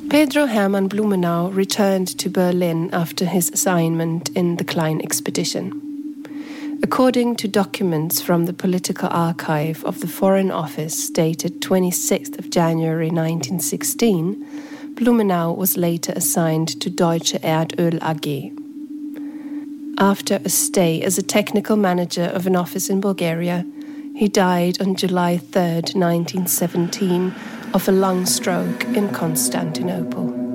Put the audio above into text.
Pedro Hermann Blumenau returned to Berlin after his assignment in the Klein expedition. According to documents from the Political Archive of the Foreign Office dated 26th of January 1916, Blumenau was later assigned to Deutsche Erdöl AG. After a stay as a technical manager of an office in Bulgaria, he died on July 3, 1917, of a lung stroke in Constantinople.